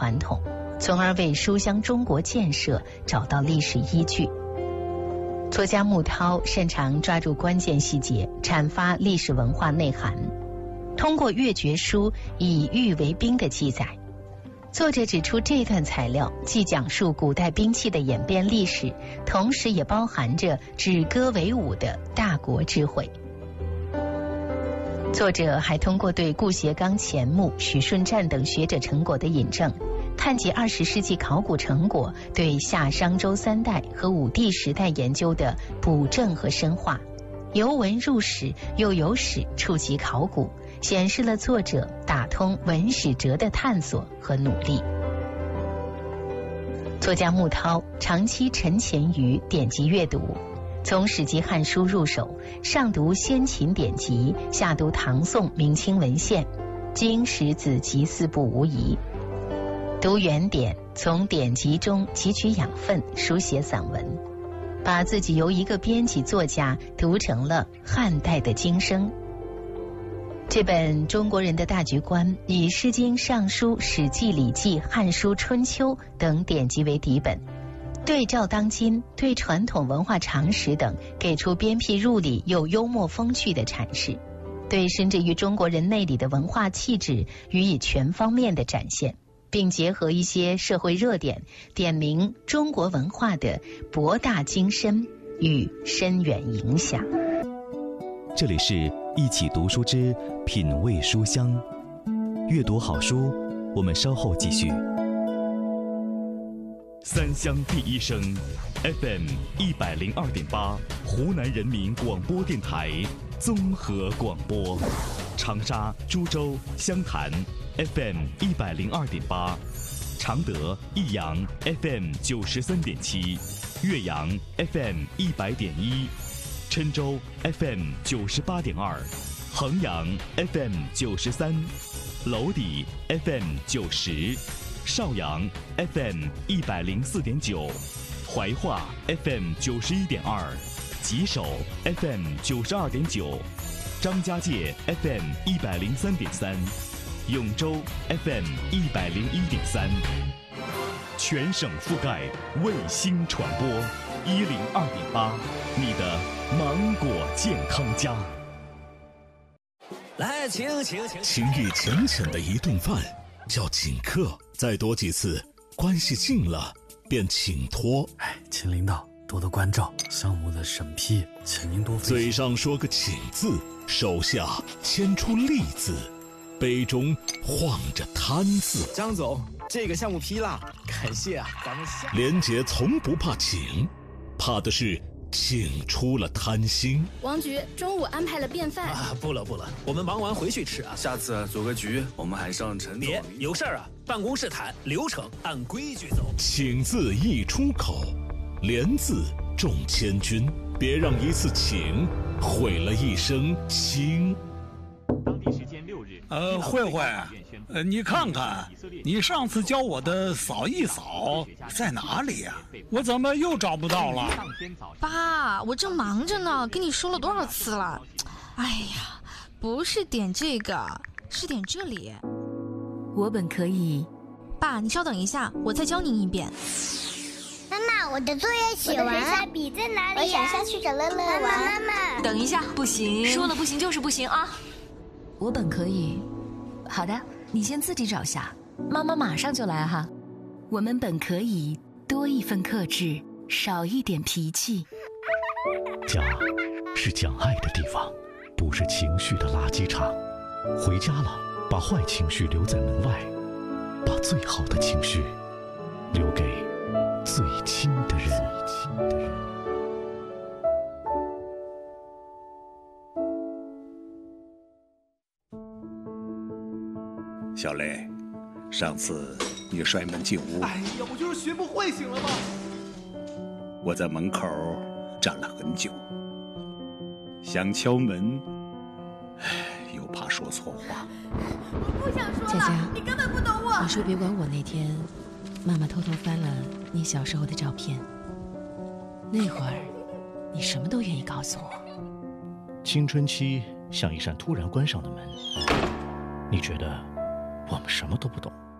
传统，从而为书香中国建设找到历史依据。作家穆涛擅长抓住关键细节，阐发历史文化内涵，通过阅绝书以玉为兵的记载。作者指出，这段材料既讲述古代兵器的演变历史，同时也包含着止戈为武的大国智慧。作者还通过对顾颉刚、钱穆、许顺湛等学者成果的引证，探及20世纪考古成果对夏商周三代和武帝时代研究的补正和深化，由文入史，又由史触及考古，显示了作者打通文史哲的探索和努力。作家穆涛长期沉潜于典籍阅读，从史籍汉书入手，上读先秦典籍，下读唐宋明清文献，经史子集四部无疑。读原典，从典籍中汲取养分，书写散文，把自己由一个编辑作家读成了汉代的经生。这本中国人的大局观以《诗经》《尚书》《史记》《礼记》《汉书》《春秋》等典籍为底本，对照当今，对传统文化常识等给出鞭辟入里又幽默风趣的阐释，对深植于中国人内里的文化气质予以全方面的展现，并结合一些社会热点，点明中国文化的博大精深与深远影响。 这里是一起读书之品味书香，阅读好书，我们稍后继续。 三湘第一声 FM 102.8，湖南人民广播电台综合广播，长沙、株洲、湘潭 FM 102.8，常德、益阳 FM 93.7，岳阳 FM 100.1，郴州 FM 98.2，衡阳 FM 93，娄底 FM 90，邵阳 FM 104.9，怀化 FM 91.2，吉首 FM 92.9，张家界 FM 103.3，永州 FM 101.3，全省覆盖，卫星传播102.8，你的芒果健康家。 来，请。 情谊浅浅的一顿饭叫请客，再多几次，关系近了便请托。 请领导多多关照，项目的审批，请您多费心。 嘴上说个请字，手下牵出利字，杯中晃着贪字。 张总，这个项目批了，感谢啊，咱们下。 连杰从不怕请，怕的是请出了贪心。 王局中午安排了便饭啊，不了，我们忙完回去吃啊。 下次组个局，我们还上陈总。 别有事儿啊，办公室谈，流程按规矩走。 请字一出口，连字中千军，别让一次请毁了一生情。 当地时间6日， 慧慧，你看看，你上次教我的扫一扫在哪里呀？我怎么又找不到了？ 爸，我正忙着呢，跟你说了多少次了？哎呀，不是点这个，是点这里。 我本可以。 爸，你稍等一下，我再教您一遍。 妈妈，我的作业写完了。我的水彩笔在哪里？我想下去找乐乐玩。妈妈， 等一下，不行，说了不行就是不行啊！我本可以。好的，你先自己找下，妈妈马上就来哈。我们本可以多一份克制，少一点脾气。 家是讲爱的地方，不是情绪的垃圾场。回家了，把坏情绪留在门外，把最好的情绪留给最亲的人。 小雷，上次你摔门进屋， 哎呀，我就是学不会，醒了吗？ 我在门口站了很久，想敲门，又怕说错话。 我不想说了， 佳佳， 你根本不懂我。 你说别管我那天，妈妈偷偷翻了你小时候的照片，那会儿你什么都愿意告诉我。 青春期像一扇突然关上的门，你觉得我们什么都不懂，